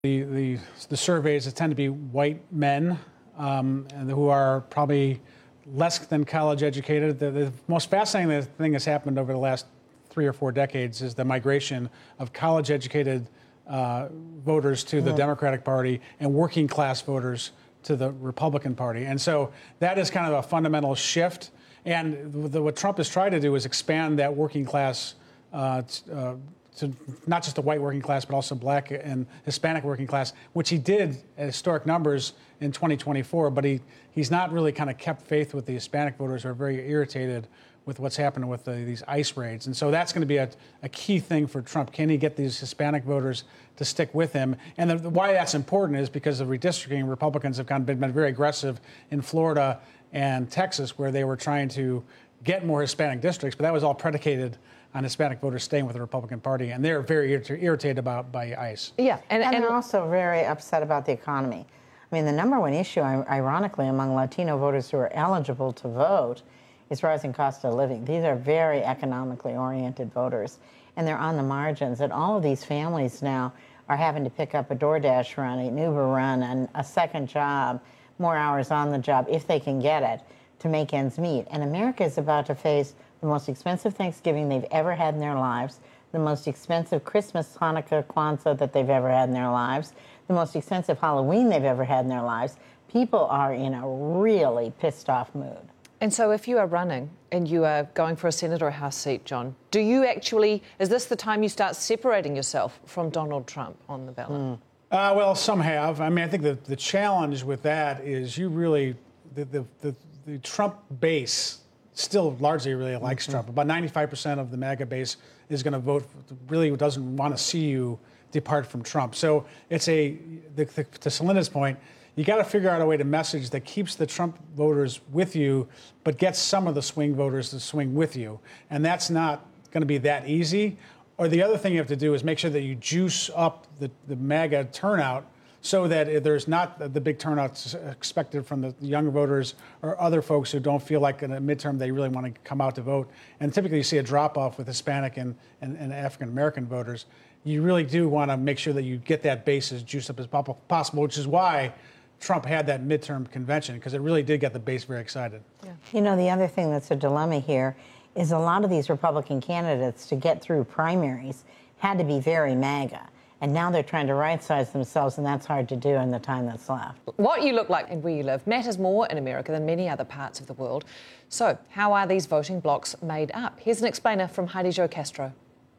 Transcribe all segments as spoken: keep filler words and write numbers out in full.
The, the, the surveys that tend to be white men um, and who are probably less than college educated. The, the most fascinating thing that's happened over the last three or four decades is the migration of college educated uh, voters to the mm-hmm. Democratic Party and working class voters to the Republican Party. And so that is kind of a fundamental shift. And the, what Trump has tried to do is expand that working class uh, uh, to not just the white working class, but also black and Hispanic working class, which he did at historic numbers in twenty twenty-four. But he, he's not really kind of kept faith with the Hispanic voters who are very irritated with what's happening with the, these ICE raids. And so that's going to be a, a key thing for Trump. Can he get these Hispanic voters to stick with him? And the, why that's important is because of redistricting. Republicans have kind of been, been very aggressive in Florida and Texas, where they were trying to get more Hispanic districts, but that was all predicated on Hispanic voters staying with the Republican Party, and they're very irrit- irritated about by ICE. Yeah, and, and, and they're also very upset about the economy. I mean, the number one issue, ironically, among Latino voters who are eligible to vote is rising cost of living. These are very economically oriented voters, and they're on the margins. And all of these families now are having to pick up a DoorDash run, an Uber run, and a second job, more hours on the job, if they can get it, to make ends meet. And America is about to face the most expensive Thanksgiving they've ever had in their lives, the most expensive Christmas, Hanukkah, Kwanzaa that they've ever had in their lives, the most expensive Halloween they've ever had in their lives. People are in a really pissed off mood. And so if you are running and you are going for a Senate or a House seat, John, do you actually, is this the time you start separating yourself from Donald Trump on the ballot? Mm. Uh, well, some have. I mean, I think the, the challenge with that is you really, the, the, the, the Trump base still largely really likes mm-hmm. Trump. About ninety-five percent of the MAGA base is going to vote, really doesn't want to see you depart from Trump. So it's a, the, the, to Celinda's point, you got to figure out a way to message that keeps the Trump voters with you, but gets some of the swing voters to swing with you. And that's not going to be that easy. Or the other thing you have to do is make sure that you juice up the, the MAGA turnout so that there's not the big turnout expected from the younger voters or other folks who don't feel like in a midterm they really want to come out to vote. And typically you see a drop-off with Hispanic and, and, and African-American voters. You really do want to make sure that you get that base as juiced up as possible, which is why Trump had that midterm convention, because it really did get the base very excited. Yeah. You know, the other thing that's a dilemma here is a lot of these Republican candidates, to get through primaries, had to be very MAGA. And now they're trying to right-size themselves, and that's hard to do in the time that's left. What you look like and where you live matters more in America than many other parts of the world. So how are these voting blocs made up? Here's an explainer from Heidi Jo Castro.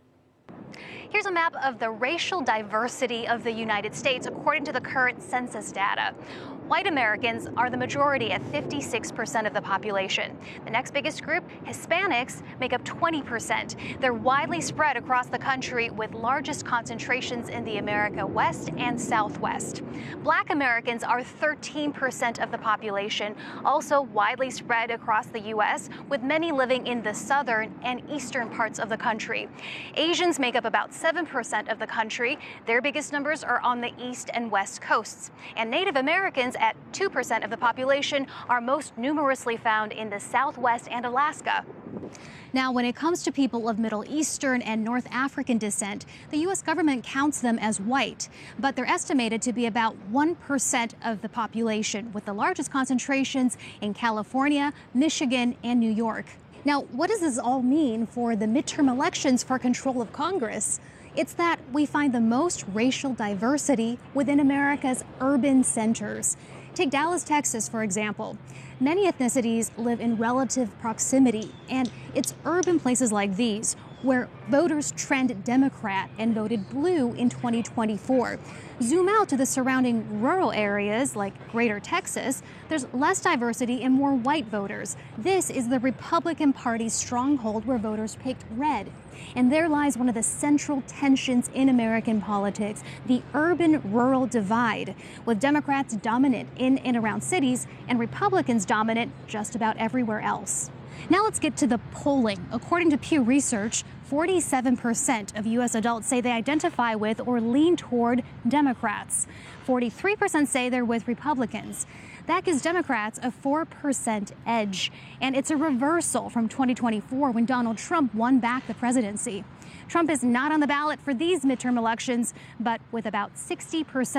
Here's a map of the racial diversity of the United States according to the current census data. White Americans are the majority at fifty-six percent of the population. The next biggest group, Hispanics, make up twenty percent. They're widely spread across the country, with largest concentrations in the America West and Southwest. Black Americans are thirteen percent of the population, also widely spread across the U S, with many living in the southern and eastern parts of the country. Asians make up about seven percent of the country. Their biggest numbers are on the east and west coasts. And Native Americans, at two percent of the population, are most numerously found in the Southwest and Alaska. Now, when it comes to people of Middle Eastern and North African descent, the U S government counts them as white, but they're estimated to be about one percent of the population, with the largest concentrations in California, Michigan, and New York. Now, what does this all mean for the midterm elections for control of Congress? It's that we find the most racial diversity within America's urban centers. Take Dallas, Texas, for example. Many ethnicities live in relative proximity, and it's urban places like these where voters trend Democrat and voted blue in twenty twenty-four. Zoom out to the surrounding rural areas like Greater Texas, there's less diversity and more white voters. This is the Republican Party's stronghold, where voters picked red. And there lies one of the central tensions in American politics, the urban-rural divide, with Democrats dominant in and around cities and Republicans dominant just about everywhere else. Now let's get to the polling. According to Pew Research, forty-seven percent of U S adults say they identify with or lean toward Democrats. forty-three percent say they're with Republicans. That gives Democrats a four percent edge, and it's a reversal from twenty twenty-four, when Donald Trump won back the presidency. Trump is not on the ballot for these midterm elections, but with about sixty percent